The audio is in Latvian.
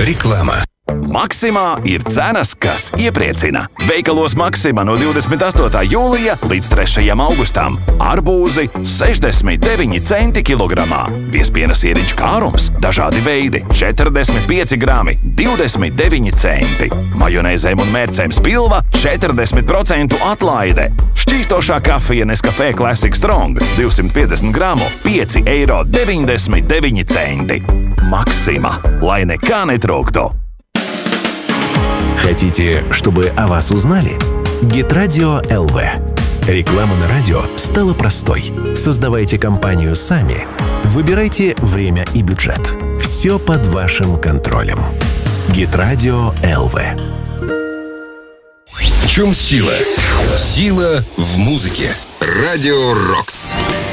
Reklāma. Maksimā ir cenas, kas iepriecina. Veikalos Maksimā no 28. jūlija līdz 3. augustam. Arbūzi 69 centi kilogramā. Biezpiena sieriņš kārums, dažādi veidi, 45 grami, 29 centi. Majonēzēm un mērcēm spilva 40% atlaide. Šķīstošā kafija Nescafé Classic Strong 250 gramu, 5,99 centi. Максима, lai nekā netrūktu. Хотите, чтобы о вас узнали? Гитрадио ЛВ. Реклама на радио стала простой. Создавайте компанию сами. Выбирайте время и бюджет. Все под вашим контролем. Гитрадио ЛВ. В чем сила? Сила в музыке. Радио Рокс.